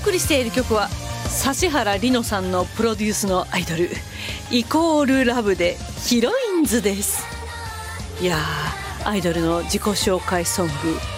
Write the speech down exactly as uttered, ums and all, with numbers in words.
送りしている曲は指原莉乃さんのプロデュースのアイドルイコールラブでヒロインズです。いやー、アイドルの自己紹介ソング